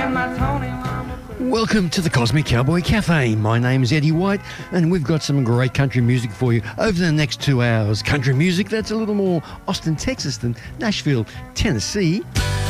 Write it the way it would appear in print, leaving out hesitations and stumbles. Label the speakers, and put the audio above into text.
Speaker 1: Welcome to the Cosmic Cowboy Cafe. My name is Eddie White, and we've got some great country music for you over the next 2 hours. Country music that's a little more Austin, Texas than Nashville, Tennessee.